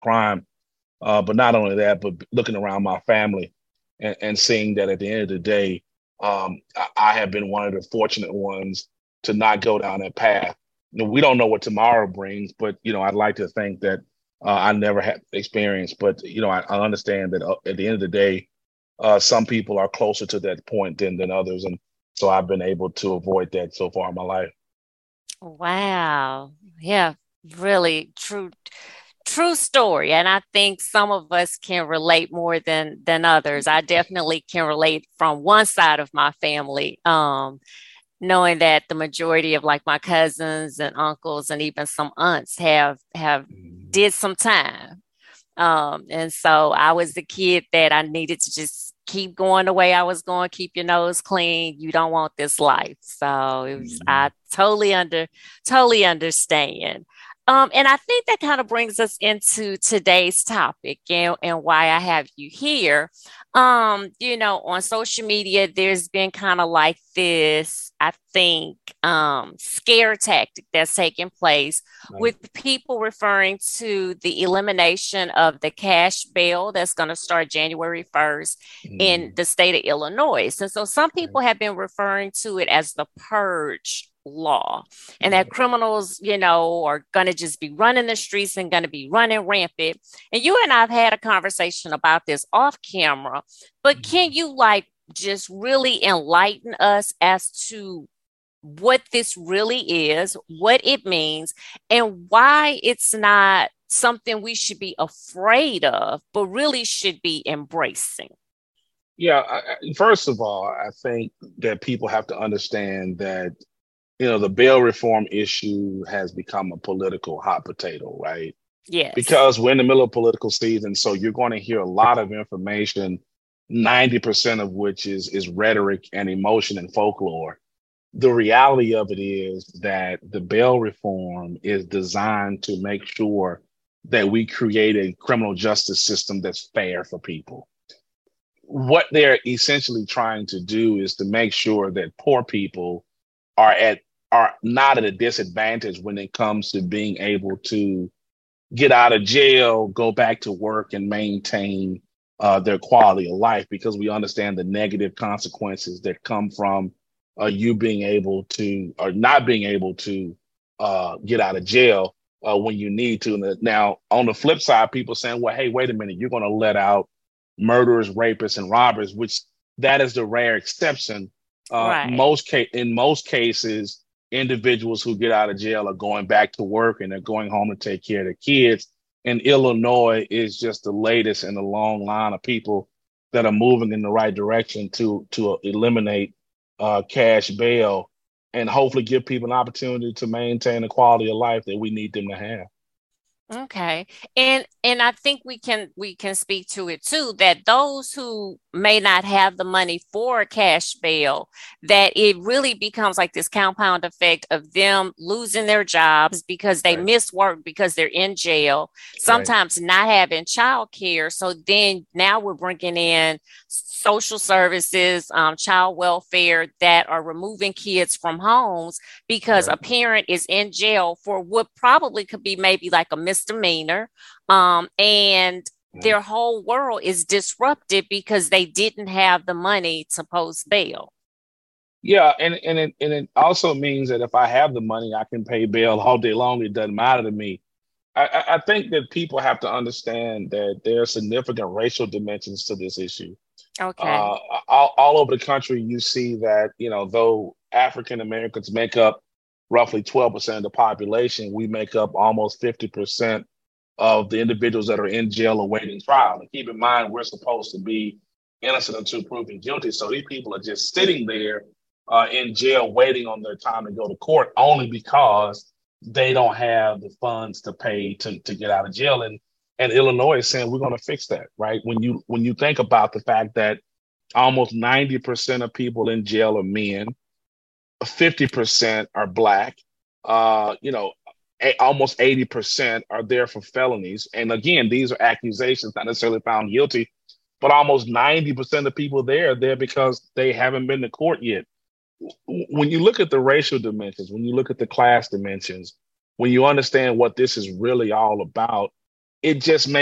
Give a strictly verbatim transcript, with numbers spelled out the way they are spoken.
crime. Uh, but not only that, but looking around my family and, and seeing that at the end of the day, um, I, I have been one of the fortunate ones to not go down that path. You know, we don't know what tomorrow brings, but you know, I'd like to think that uh, I never had experience. But you know, I, I understand that uh, at the end of the day, uh, some people are closer to that point than than others, and so I've been able to avoid that so far in my life. Wow. Yeah, really true true story. And I think some of us can relate more than than others. I definitely can relate from one side of my family. Um, knowing that the majority of like my cousins and uncles and even some aunts have have Mhm. did some time. Um, and so I was the kid that I needed to just keep going the way I was going, keep your nose clean. You don't want this life. So it was, I Mhm. totally under, totally understand. Um, and I think that kind of brings us into today's topic and, and why I have you here. Um, you know, on social media, there's been kind of like this, I think, um, scare tactic that's taking place Right. with people referring to the elimination of the cash bail that's going to start January first in Mhm. the state of Illinois. And so some Right. people have been referring to it as the purge law, and that Right. criminals, you know, are going to just be running the streets and going to be running rampant. And you and I've had a conversation about this off camera, but can Mhm. you like just really enlighten us as to what this really is, what it means, and why it's not something we should be afraid of, but really should be embracing. Yeah, I, I- first of all, I think that people have to understand that, you know, the bail reform issue has become a political hot potato, right? Yes. Because we're in the middle of political season, so you're going to hear a lot of information, ninety percent of which is is rhetoric and emotion and folklore. The reality of it is that the bail reform is designed to make sure that we create a criminal justice system that's fair for people. What they're essentially trying to do is to make sure that poor people are at are not at a disadvantage when it comes to being able to get out of jail, go back to work, and maintain uh, their quality of life, because we understand the negative consequences that come from uh, you being able to or not being able to uh, get out of jail uh, when you need to. And now, on the flip side, people saying, well, hey, wait a minute, you're going to let out murderers, rapists, and robbers, which that is the rare exception. Uh, Right. most ca- in most cases, individuals who get out of jail are going back to work and they're going home to take care of their kids. And Illinois is just the latest in a long line of people that are moving in the right direction to to eliminate uh, cash bail and hopefully give people an opportunity to maintain the quality of life that we need them to have. Okay. And and I think we can we can speak to it too, that those who may not have the money for a cash bail, that it really becomes like this compound effect of them losing their jobs because they Right, miss work because they're in jail, right, sometimes not having child care. So then now we're bringing in social services, um, child welfare that are removing kids from homes because a right, parent is in jail for what probably could be maybe like a misdemeanor. Um, and right. their whole world is disrupted because they didn't have the money to post bail. Yeah, and and it and it also means that if I have the money, I can pay bail all day long. It doesn't matter to me. I, I I think that people have to understand that there are significant racial dimensions to this issue. Okay. Uh, all, all over the country, you see that, you know, though African Americans make up roughly twelve percent of the population, we make up almost fifty percent of the individuals that are in jail awaiting trial. And keep in mind, we're supposed to be innocent until proven guilty. So these people are just sitting there uh, in jail waiting on their time to go to court only because they don't have the funds to pay to, to get out of jail. And and Illinois is saying we're going to fix that, right? When you when you think about the fact that almost ninety percent of people in jail are men, fifty percent are black, uh, you know, a- almost eighty percent are there for felonies. And again, these are accusations, not necessarily found guilty, but almost ninety percent of people there are there because they haven't been to court yet. When you look at the racial dimensions, when you look at the class dimensions, when you understand what this is really all about, it just